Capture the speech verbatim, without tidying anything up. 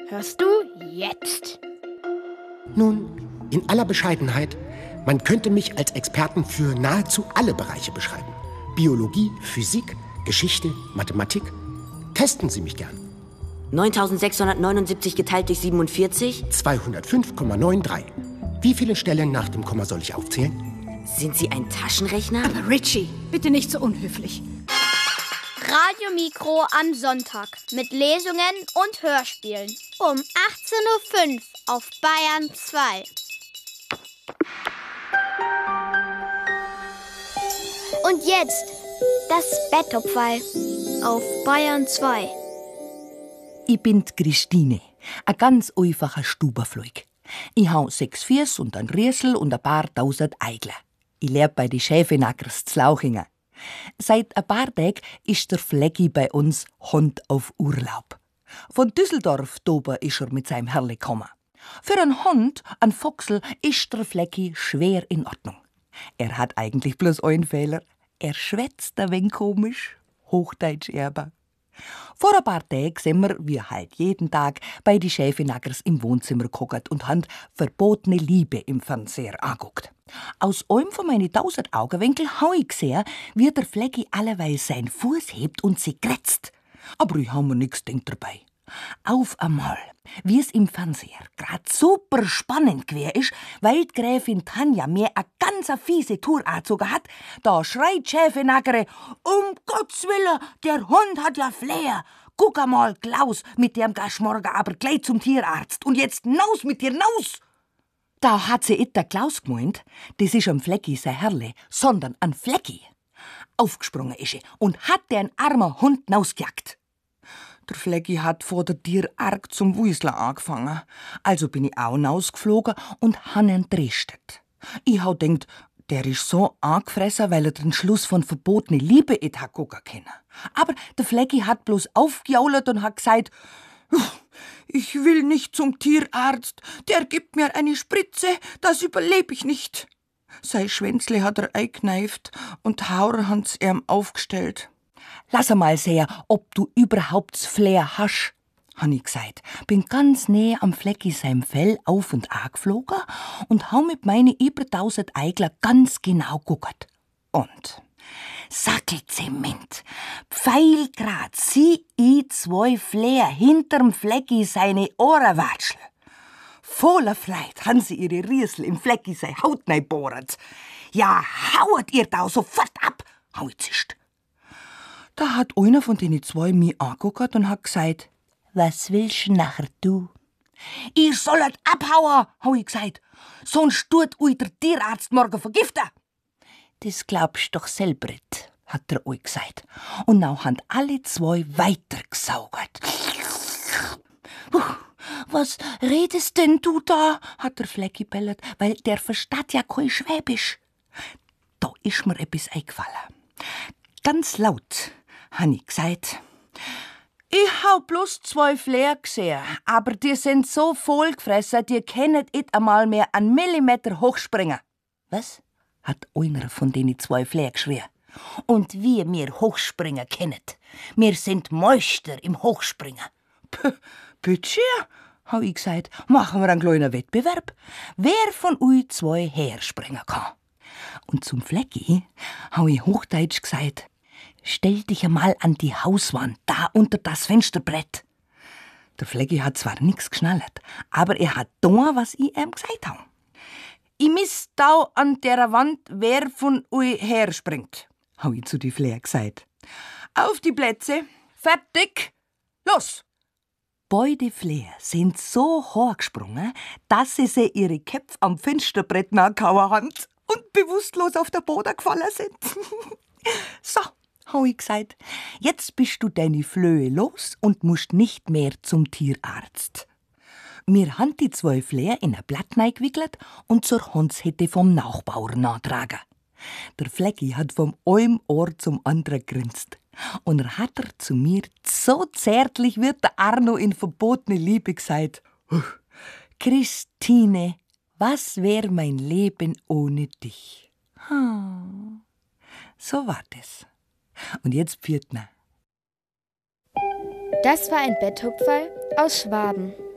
hörst du jetzt. Nun, in aller Bescheidenheit, man könnte mich als Experten für nahezu alle Bereiche beschreiben. Biologie, Physik, Geschichte, Mathematik. Testen Sie mich gern. neuntausendsechshundertneunundsiebzig geteilt durch siebenundvierzig? zweihundertfünf Komma dreiundneunzig. Wie viele Stellen nach dem Komma soll ich aufzählen? Sind Sie ein Taschenrechner? Aber Richie, bitte nicht so unhöflich. Radiomikro am Sonntag mit Lesungen und Hörspielen um achtzehn Uhr fünf auf Bayern zwei. Und jetzt das Bettopferl auf Bayern zwei. Ich bin die Christine, ein ganz einfacher Stubenfleug. Ich hau sechs Fies und ein Riesel und ein paar tausend Eigler. Ich lebe bei die Schäfenackers zu Lauchingen. Seit ein paar Tagen ist der Flecki bei uns Hund auf Urlaub. Von Düsseldorf dober ist er mit seinem Herrle gekommen. Für einen Hund, ein Foxel, ist der Flecki schwer in Ordnung. Er hat eigentlich bloß einen Fehler. Er schwätzt ein wenig komisch, Hochdeutsch erber. Vor ein paar Tagen sind wir, wie halt jeden Tag, bei die Schäfenackers im Wohnzimmer geguckt und haben verbotene Liebe im Fernseher angeguckt. Aus einem von meinen tausend Augenwinkel hau ich gesehen, wie der Flecki alleweil seinen Fuß hebt und sie kratzt. Aber ich hab mir nix gedacht dabei. Auf einmal, wie es im Fernseher grad super spannend gewesen ist, weil die Gräfin Tanja mir a ganz a fiese Tour angezogen hat, da schreit Schäfenackere, um Gottes Willen, der Hund hat ja Flair. Guck einmal, Klaus, mit dem gehst morgen aber gleich zum Tierarzt. Und jetzt naus mit dir, naus! Da hat sie nicht der Klaus gemeint, das ist am Flecki sein Herrle, sondern an Flecki. Aufgesprungen ist sie und hat den armen Hund nausgejagt. Der Flecki hat vor der Tier arg zum Wuseln angefangen. Also bin ich auch nausgeflogen und han ihn tristet. Ich hab denkt, der ist so angefressen, weil er den Schluss von verbotene Liebe et hat gucken können. Aber der Flecki hat bloß aufgejault und hat gesagt, ich will nicht zum Tierarzt, der gibt mir eine Spritze, das überleb ich nicht. Sein Schwänzle hat er eingekneift und Hauer hat's ihm aufgestellt. Lass einmal sehen, ob du überhaupt das Flair hast, han ich gesagt. Bin ganz näher am Flecki seinem Fell auf und angeflogen und hau mit meine über tausend Eigler ganz genau guckt. Und Sackelzement, pfeilgrad sieh ich zwei Flair hinterm Flecki seine Ohrenwatschel. Voller Freude han sie ihre Riesel im Flecki sei Haut bohret. Ja, hauet ihr da sofort ab, hau ich zischt. Da hat einer von denen zwei mich angeguckt und hat gesagt, was willst nachher du? Ihr sollt abhauen, hab ich gesagt, sonst tut euch der Tierarzt morgen vergiften. Das glaubst doch selber nicht, hat der euch gesagt. Und now haben alle zwei weitergesaugt. Was redest denn du da? Hat der Flecki bellet, weil der versteht ja kein Schwäbisch. Da ist mir etwas eingefallen. Ganz laut han ich gesagt, ich hab bloß zwei Flair gesehen, aber die sind so vollgefressen, die können nicht einmal mehr einen Millimeter hochspringen. Was? Hat einer von denen zwei Flair geschrien. Und wie wir hochspringen können. Wir sind Meister im Hochspringen. P Bitte, hab ich gesagt, machen wir einen kleinen Wettbewerb. Wer von euch zwei herspringen kann. Und zum Flecki hab ich Hochdeutsch gesagt, stell dich einmal an die Hauswand, da unter das Fensterbrett. Der Flecki hat zwar nichts geschnallt, aber er hat da, was ich ihm gesagt habe. Ich miss da an der Wand, wer von euch herspringt, hab ich zu die Flair gesagt. Auf die Plätze, fertig, los! Beide Flair sind so hoch gesprungen, dass sie sich ihre Köpfe am Fensterbrett nachgehauen haben und bewusstlos auf der Boden gefallen sind. So, hab ich gesagt, jetzt bist du deine Flöhe los und musst nicht mehr zum Tierarzt. Wir haben die zwei Flair in ein Blatt eingewickelt und zur Hundshütte vom Nachbauer nachtragen. Der Flecki hat vom einem Ohr zum anderen grinst. Und er hat er zu mir so zärtlich wie der Arno in verbotene Liebe gesagt, Christine, was wär mein Leben ohne dich? Hm. So war das. Und jetzt pfiat mir. Das war ein Betthupferl aus Schwaben.